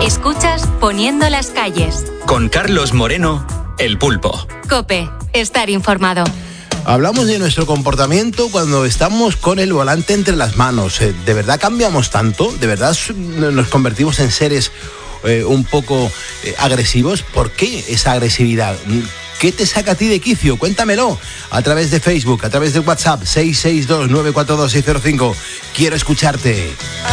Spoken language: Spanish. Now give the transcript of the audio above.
Escuchas Poniendo las calles. Con Carlos Moreno, El Pulpo. COPE, estar informado. Hablamos de nuestro comportamiento cuando estamos con el volante entre las manos. ¿De verdad cambiamos tanto? ¿De verdad nos convertimos en seres un poco agresivos? ¿Por qué esa agresividad? ¿Qué te saca a ti de quicio? Cuéntamelo a través de Facebook, a través de WhatsApp 662-942-605. Quiero escucharte.